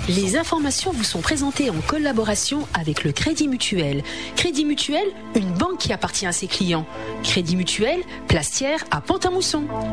Les informations vous sont présentées en collaboration avec le Crédit Mutuel. Crédit Mutuel, une banque qui appartient à ses clients. Crédit Mutuel, Place Thiers à Pont-à-Mousson.